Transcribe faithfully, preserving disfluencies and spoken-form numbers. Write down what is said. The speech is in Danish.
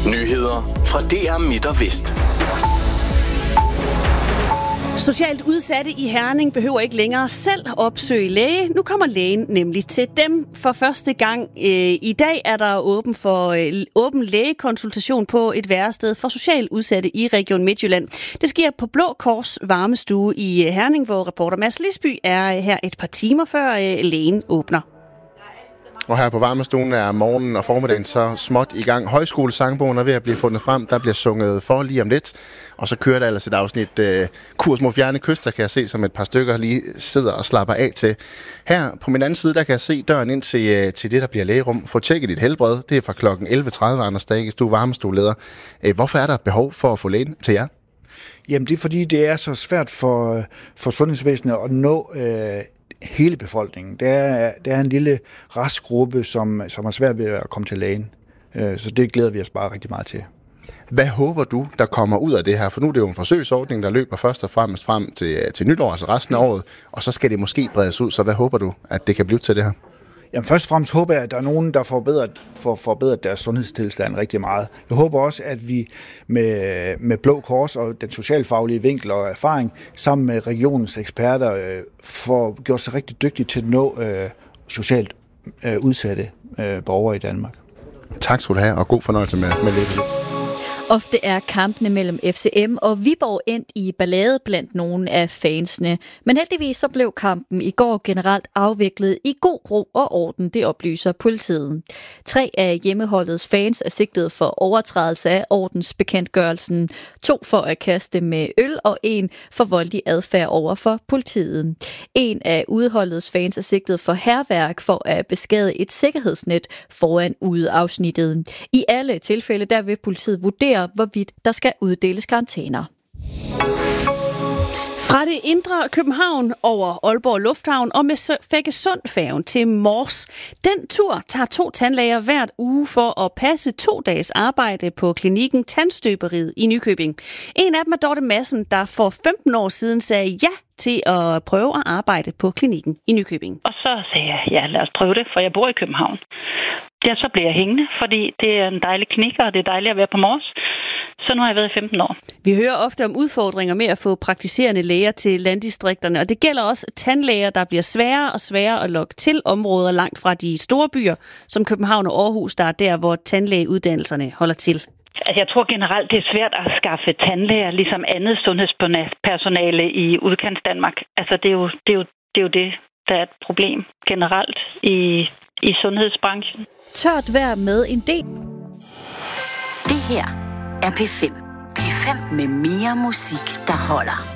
Nyheder fra D R Midt og Vest. Socialt udsatte i Herning behøver ikke længere selv opsøge læge. Nu kommer lægen nemlig til dem. For første gang øh, i dag er der åben for øh, åben lægekonsultation på et værested for socialt udsatte i Region Midtjylland. Det sker på Blå Kors varmestue i Herning, hvor reporter Mads Lisby er her et par timer før øh, lægen åbner. Og her på varmestuen er morgenen og formiddagen så småt i gang. Højskolesangbogen er ved at blive fundet frem. Der bliver sunget for lige om lidt. Og så kører der ellers et afsnit øh, Kurs mod fjerne kyster, kan jeg se, som et par stykker lige sidder og slapper af til. Her på min anden side, der kan jeg se døren ind til, øh, til det, der bliver lægerum. Få tjekket dit helbred. Det er fra klokken elleve tredive, Anders Dages, du er varmestueleder. Øh, hvorfor er der behov for at få lægen til jer? Jamen det er fordi, det er så svært for, for sundhedsvæsenet at nå øh, hele befolkningen. Det er, det er en lille restgruppe, som, som er svært ved at komme til lægen. Øh, så det glæder vi os bare rigtig meget til. Hvad håber du, der kommer ud af det her? For nu er det jo en forsøgsordning, der løber først og fremmest frem til, til nytår, altså resten af året, og så skal det måske bredes ud. Så hvad håber du, at det kan blive til det her? Jamen først og fremmest håber jeg, at der er nogen, der får forbedret, får forbedret deres sundhedstilstand rigtig meget. Jeg håber også, at vi med, med Blå Kors og den socialfaglige vinkel og erfaring, sammen med regionens eksperter, øh, får gjort sig rigtig dygtige til at nå øh, socialt øh, udsatte øh, borgere i Danmark. Tak skal du have, og god fornøjelse med, med lidt. Ofte er kampene mellem F C M og Viborg endt i ballade blandt nogle af fansene. Men heldigvis så blev kampen i går generelt afviklet i god ro og orden, det oplyser politiet. Tre af hjemmeholdets fans er sigtet for overtrædelse af ordensbekendtgørelsen. To for at kaste med øl og en for voldelig adfærd over for politiet. En af udeholdets fans er sigtet for hærværk for at beskade et sikkerhedsnet foran udeafsnittet. I alle tilfælde der vil politiet vurdere, hvorvidt der skal uddeles karantæner. Fra det indre København over Aalborg Lufthavn og med Feggesund-færgen til Mors. Den tur tager to tandlæger hvert uge for at passe to dages arbejde på klinikken Tandstøberiet i Nykøbing. En af dem er Dorte Madsen, der for femten år siden sagde ja til at prøve at arbejde på klinikken i Nykøbing. Og så sagde jeg, ja, lad os prøve det, for jeg bor i København. Ja, så blev jeg hængende, fordi det er en dejlig klinik, og det er dejligt at være på Mors. Så nu har jeg været i femten år. Vi hører ofte om udfordringer med at få praktiserende læger til landdistrikterne, og det gælder også tandlæger, der bliver sværere og sværere at lokke til områder langt fra de store byer, som København og Aarhus, der er der, hvor tandlægeuddannelserne holder til. Altså, jeg tror generelt, det er svært at skaffe tandlæger, ligesom andet sundhedspersonale i udkantsdanmark. Altså, det er jo det, er jo, det, er jo det der er et problem generelt i, i sundhedsbranchen. Tørt vejr med en del. Det her er P fem. P fem med mere musik, der holder.